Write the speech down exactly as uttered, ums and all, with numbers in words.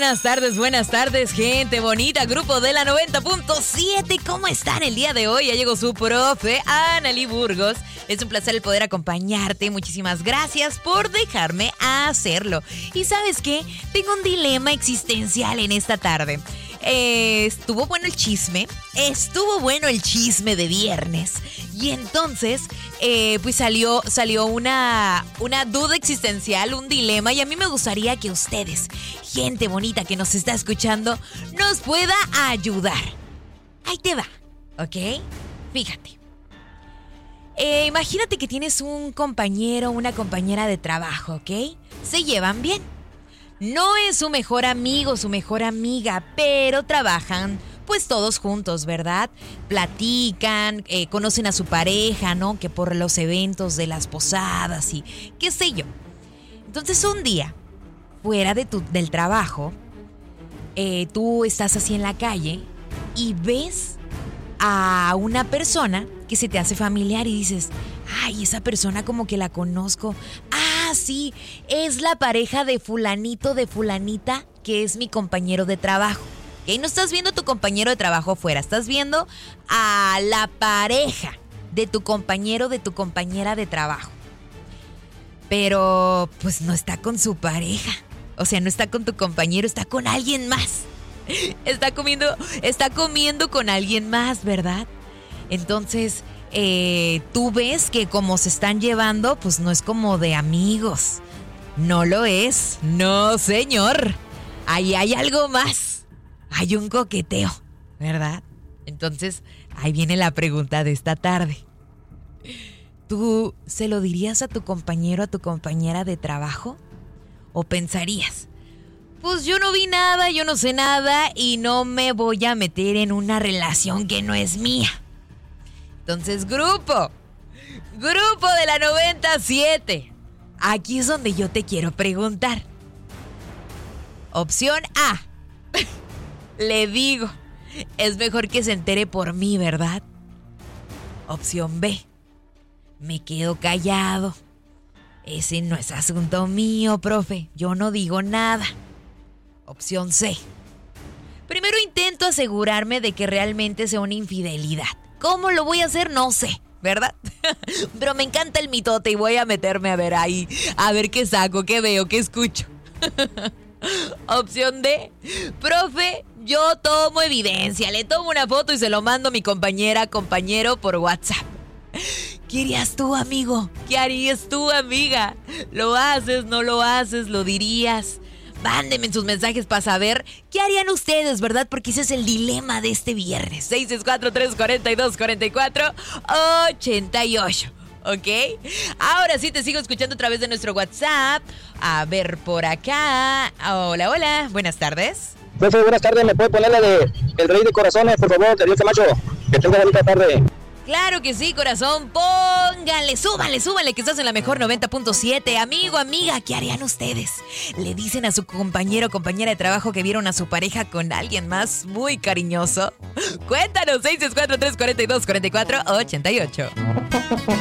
Buenas tardes, buenas tardes, gente bonita, grupo de la noventa punto siete. ¿Cómo están el día de hoy? Ya llegó su profe, Analí Burgos. Es un placer el poder acompañarte. Muchísimas gracias por dejarme hacerlo. Y ¿sabes qué? Tengo un dilema existencial en esta tarde. Eh, estuvo bueno el chisme, estuvo bueno el chisme de viernes. Y entonces, eh, pues salió, salió una, una duda existencial, un dilema. Y a mí me gustaría que ustedes, gente bonita que nos está escuchando, nos pueda ayudar. Ahí te va, ¿ok? Fíjate. Eh, imagínate que tienes un compañero o una compañera de trabajo, ¿ok? Se llevan bien. No es su mejor amigo, su mejor amiga, pero trabajan pues todos juntos, ¿verdad? Platican, eh, conocen a su pareja, ¿no? Que por los eventos de las posadas y qué sé yo. Entonces un día, fuera de tu, del trabajo, eh, tú estás así en la calle y ves a una persona que se te hace familiar y dices, ay, esa persona como que la conozco. Ah, sí, es la pareja de fulanito, de fulanita, que es mi compañero de trabajo. ¿Ok? No estás viendo a tu compañero de trabajo afuera, estás viendo a la pareja de tu compañero, de tu compañera de trabajo. Pero, pues no está con su pareja. O sea, no está con tu compañero, está con alguien más. Está comiendo, está comiendo con alguien más, ¿verdad? Entonces, eh, tú ves que como se están llevando, pues no es como de amigos. No lo es. No, señor. Ahí hay algo más. Hay un coqueteo, ¿verdad? Entonces, ahí viene la pregunta de esta tarde. ¿Tú se lo dirías a tu compañero, a tu compañera de trabajo? ¿O pensarías, pues yo no vi nada, yo no sé nada y no me voy a meter en una relación que no es mía? Entonces, grupo, grupo de la noventa punto siete, aquí es donde yo te quiero preguntar. Opción A, le digo, es mejor que se entere por mí, ¿verdad? Opción B, me quedo callado. Ese no es asunto mío, profe, yo no digo nada. Opción C, primero intento asegurarme de que realmente sea una infidelidad. ¿Cómo lo voy a hacer? No sé, ¿verdad? Pero me encanta el mitote y voy a meterme a ver ahí, a ver qué saco, qué veo, qué escucho. Opción D, profe, yo tomo evidencia, le tomo una foto y se lo mando a mi compañera, compañero por WhatsApp. ¿Qué harías tú, amigo? ¿Qué harías tú, amiga? ¿Lo haces, no lo haces, lo dirías? Mándenme sus mensajes para saber qué harían ustedes, ¿verdad? Porque ese es el dilema de este viernes. seis seis cuatro, tres cuatro dos, cuatro cuatro ocho ocho. ¿Ok? Ahora sí te sigo escuchando a través de nuestro WhatsApp. A ver por acá. Hola, hola. Buenas tardes. Profe, buenas tardes. ¿Me puede poner la de El Rey de Corazones, por favor, de Dios Camacho? Que tenga bonita tarde. Claro que sí, corazón. Pónganle, súbanle, súbanle, que estás en la mejor noventa punto siete. Amigo, amiga, ¿qué harían ustedes? Le dicen a su compañero o compañera de trabajo que vieron a su pareja con alguien más muy cariñoso. Cuéntanos, seis seis cuatro, tres cuatro dos, cuatro cuatro ocho ocho.